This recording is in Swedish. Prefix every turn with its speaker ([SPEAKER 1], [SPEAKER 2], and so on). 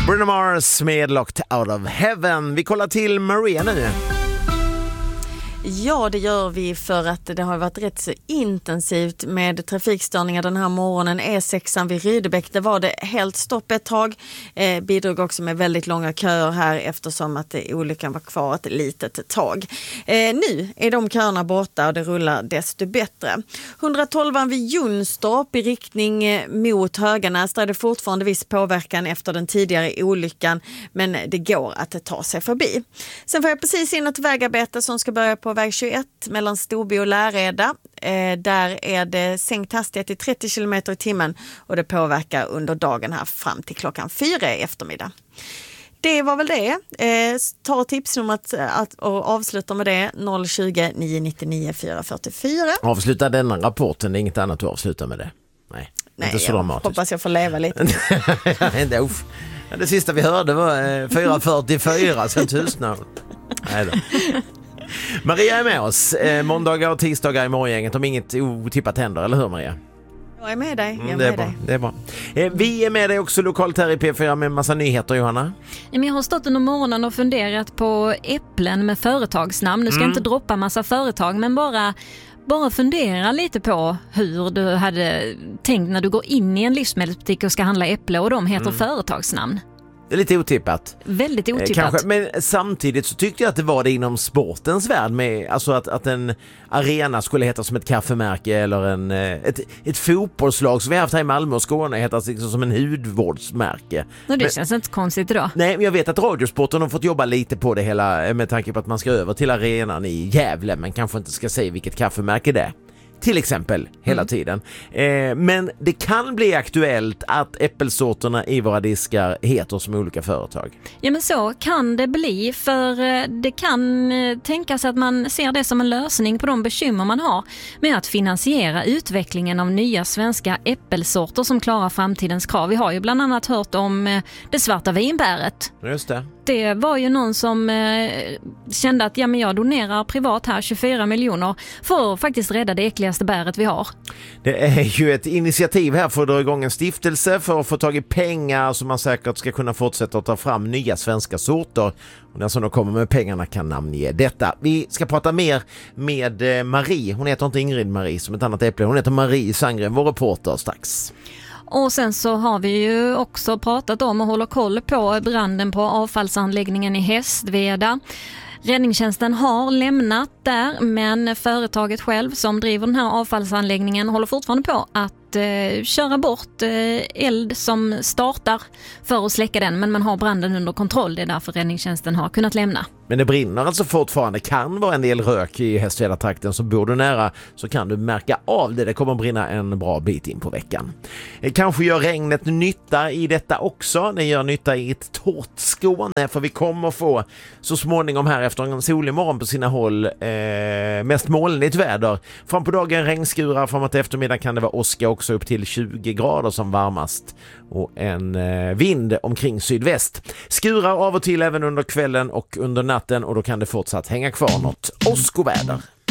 [SPEAKER 1] Bruno Mars med Locked Out of Heaven. Vi kollar till Maria nu.
[SPEAKER 2] Ja, det gör vi för att det har varit rätt så intensivt med trafikstörningar den här morgonen. E6 vid Rydebäck, det var det helt stopp ett tag. Bidrog också med väldigt långa köer här eftersom att olyckan var kvar ett litet tag. Nu är de köerna borta och det rullar desto bättre. 112 vid Jonstorp i riktning mot Höganäs, där är det fortfarande viss påverkan efter den tidigare olyckan, men det går att ta sig förbi. Sen får jag precis in ett vägarbete som ska börja på väg 21 mellan Storby och Läreda. Där är det sänkt hastighet i 30 km i timmen och det påverkar under dagen här fram till klockan 4 i eftermiddag. Det var väl det. Ta tipsnumret och avsluta med det. 020 999 444.
[SPEAKER 1] Avsluta denna rapporten, det är inget annat du avslutar med det. Nej, inte så dramatiskt.
[SPEAKER 2] Hoppas jag får leva lite.
[SPEAKER 1] Det sista vi hörde var 4.44, sen tystnad. Nej då. Maria är med oss. Måndagar och tisdagar i morgongänget om inget otippat händer, eller hur Maria?
[SPEAKER 2] Jag är med dig.
[SPEAKER 1] Det är bra. Vi är med dig också lokalt här i P4 med en massa nyheter, Johanna.
[SPEAKER 3] Jag har stått under morgonen och funderat på äpplen med företagsnamn. Nu ska jag inte droppa massa företag, men bara fundera lite på hur du hade tänkt när du går in i en livsmedelsbutik och ska handla äpple och de heter företagsnamn.
[SPEAKER 1] Det är lite otippat.
[SPEAKER 3] Väldigt otippat.
[SPEAKER 1] Kanske, men samtidigt så tyckte jag att det var det inom sportens värld med, alltså att en arena skulle heta som ett kaffemärke eller ett fotbollslag som vi har haft här i Malmö och Skåne heter liksom som en hudvårdsmärke.
[SPEAKER 3] Det känns inte konstigt idag.
[SPEAKER 1] Nej, men jag vet att Radiosporten har fått jobba lite på det hela med tanke på att man ska över till arenan i Gävle, men kanske inte ska säga vilket kaffemärke det är. Till exempel hela tiden. Men det kan bli aktuellt att äppelsorterna i våra diskar heter som olika företag.
[SPEAKER 3] Ja, men så kan det bli, för det kan tänkas att man ser det som en lösning på de bekymmer man har med att finansiera utvecklingen av nya svenska äppelsorter som klarar framtidens krav. Vi har ju bland annat hört om det svarta vinbäret.
[SPEAKER 1] Just det.
[SPEAKER 3] Det var ju någon som kände att jag donerar privat här 24 miljoner för att faktiskt rädda det äckligaste bäret vi har.
[SPEAKER 1] Det är ju ett initiativ här för att dra igång en stiftelse för att få tag i pengar så man säkert ska kunna fortsätta att ta fram nya svenska sorter. Och den som då kommer med pengarna kan namnge detta. Vi ska prata mer med Marie. Hon heter inte Ingrid Marie som ett annat äpple. Hon heter Marie Sandgren, vår reporter strax.
[SPEAKER 3] Och sen så har vi ju också pratat om och håller koll på branden på avfallsanläggningen i Hästveda. Räddningstjänsten har lämnat där, men företaget själv som driver den här avfallsanläggningen håller fortfarande på att köra bort eld som startar för att släcka den, men man har branden under kontroll. Det är därför räddningstjänsten har kunnat lämna.
[SPEAKER 1] Men det brinner alltså fortfarande, kan vara en del rök i Hästveda-trakten, så bor du nära så kan du märka av det. Det kommer att brinna en bra bit in på veckan. Kanske gör regnet nytta i detta också. Det gör nytta i ett torrt Skåne, för vi kommer få så småningom här efter en solig morgon på sina håll mest molnigt väder. Fram på dagen regnskurar, framåt eftermiddag kan det vara åska också upp till 20 grader som varmast och en vind omkring sydväst. Skurar av och till även under kvällen och under natten, och då kan det fortsatt hänga kvar något åskoväder.